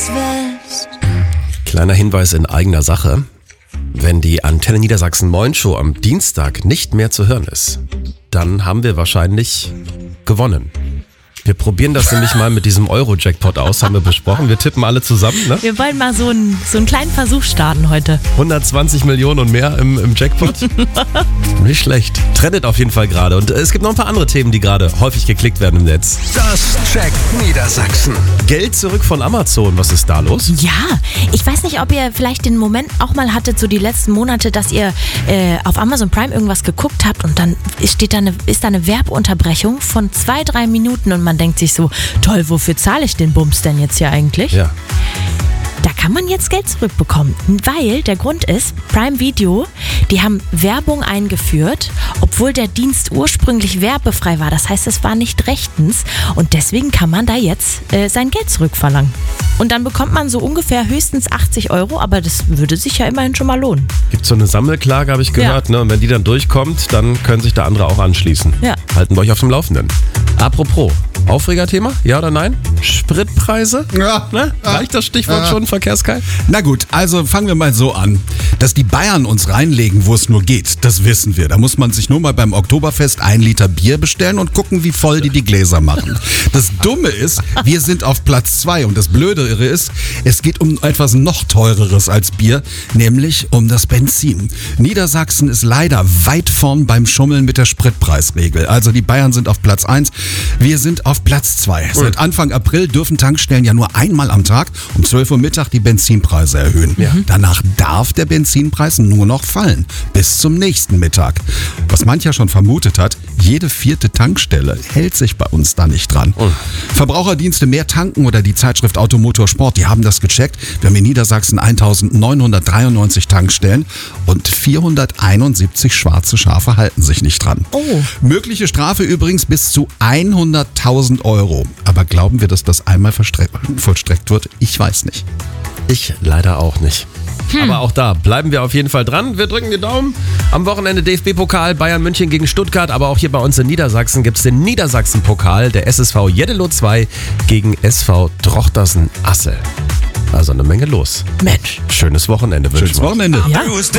Kleiner Hinweis in eigener Sache. Wenn die Antenne Niedersachsen Moin Show am Dienstag nicht mehr zu hören ist, dann haben wir wahrscheinlich gewonnen. Wir probieren das nämlich mal mit diesem Euro-Jackpot aus, haben wir besprochen. Wir tippen alle zusammen, ne? Wir wollen mal so einen kleinen Versuch starten heute. 120 Millionen und mehr im Jackpot. Nicht schlecht. Trendet auf jeden Fall gerade. Und es gibt noch ein paar andere Themen, die gerade häufig geklickt werden im Netz. Das checkt Niedersachsen. Geld zurück von Amazon. Was ist da los? Ja, ich weiß nicht, ob ihr vielleicht den Moment auch mal hattet, so die letzten Monate, dass ihr auf Amazon Prime irgendwas geguckt habt und dann ist da eine Werbeunterbrechung von 2-3 Minuten und man denkt sich so, toll, wofür zahle ich den Bums denn jetzt hier eigentlich? Ja. Da kann man jetzt Geld zurückbekommen, weil der Grund ist, Prime Video, die haben Werbung eingeführt, obwohl der Dienst ursprünglich werbefrei war. Das heißt, es war nicht rechtens und deswegen kann man da jetzt sein Geld zurückverlangen. Und dann bekommt man so ungefähr höchstens 80 €, aber das würde sich ja immerhin schon mal lohnen. Gibt so eine Sammelklage, habe ich gehört, Ja. ne? Und wenn die dann durchkommt, dann können sich da andere auch anschließen. Ja. Halten wir euch auf dem Laufenden. Apropos, Aufregerthema? Ja oder nein? Spritpreise? Ja. Ne? Reicht das Stichwort schon, Verkehrskai? Na gut, also fangen wir mal so an. Dass die Bayern uns reinlegen, wo es nur geht, das wissen wir. Da muss man sich nur mal beim Oktoberfest 1 Liter Bier bestellen und gucken, wie voll die Gläser machen. Das Dumme ist, wir sind auf Platz 2 und das Blödere ist, es geht um etwas noch teureres als Bier, nämlich um das Benzin. Niedersachsen ist leider weit vorn beim Schummeln mit der Spritpreisregel. Also die Bayern sind auf Platz 1, wir sind auf Platz 2. Seit Anfang April dürfen Tankstellen ja nur einmal am Tag um 12 Uhr Mittag die Benzinpreise erhöhen. Ja. Danach darf der Benzinpreis nur noch fallen, bis zum nächsten Mittag. Was mancher schon vermutet hat, jede 4. Tankstelle hält sich bei uns da nicht dran. Verbraucherdienste Mehr tanken oder die Zeitschrift Automotor Sport, die haben das gecheckt. Wir haben in Niedersachsen 1993 Tankstellen und 471 schwarze Schafe halten sich nicht dran. Oh. Mögliche Strafe übrigens bis zu 100.000 €. Aber glauben wir, dass das einmal vollstreckt wird? Ich weiß nicht. Ich leider auch nicht. Aber auch da bleiben wir auf jeden Fall dran. Wir drücken die Daumen. Am Wochenende DFB-Pokal Bayern München gegen Stuttgart. Aber auch hier bei uns in Niedersachsen gibt es den Niedersachsen-Pokal. Der SSV Jeddelo 2 gegen SV Drochtersen-Assel. Also eine Menge los. Mensch. Schönes Wochenende wünschen wir. Schönes Wochenende. Ja.